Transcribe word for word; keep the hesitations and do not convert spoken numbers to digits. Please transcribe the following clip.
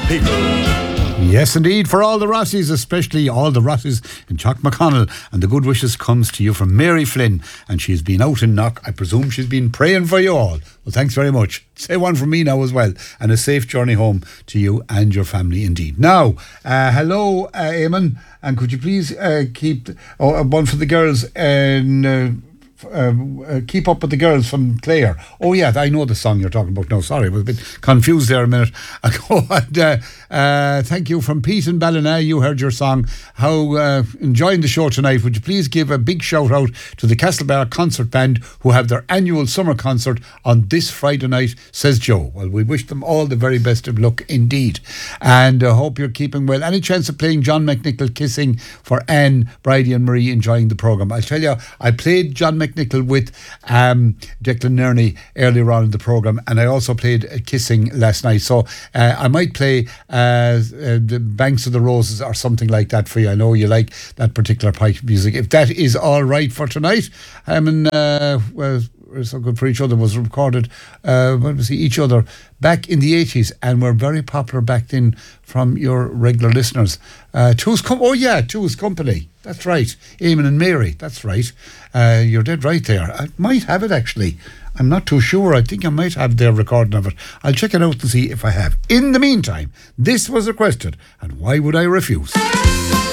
people. Yes, indeed, for all the Rossies, especially all the Rossies in Chalk McConnell. And the good wishes comes to you from Mary Flynn. And she's been out in Knock. I presume she's been praying for you all. Well, thanks very much. Say one from me now as well. And a safe journey home to you and your family indeed. Now, uh, hello, uh, Eamon. And could you please uh, keep oh, one for the girls and... Uh, Uh, uh, keep up with the girls from Clare. Oh yeah, I know the song you're talking about now. Sorry, I was a bit confused there a minute ago. And, uh, uh, thank you from Pete and Ballina. You heard your song. How uh, enjoying the show tonight. Would you please give a big shout out to the Castlebar Concert Band who have their annual summer concert on this Friday night, says Joe. Well, we wish them all the very best of luck indeed, and I uh, hope you're keeping well. Any chance of playing John McNichol Kissing for Anne, Bridie and Marie enjoying the programme? I'll tell you, I played John McNichol with um, Declan Nerney earlier on in the programme, and I also played uh, Kissing last night, so uh, I might play uh, uh, the Banks of the Roses or something like that for you. I know you like that particular pipe music. If that is all right for tonight, I mean, uh, well, So Good for Each Other was recorded, uh, what was it, Each Other, back in the eighties, and were very popular back then from your regular listeners. Uh, Two's Com- oh yeah, Two's Company, that's right. Eamon and Mary, that's right. Uh, you're dead right there. I might have it actually. I'm not too sure. I think I might have their recording of it. I'll check it out and see if I have. In the meantime, this was requested, and why would I refuse?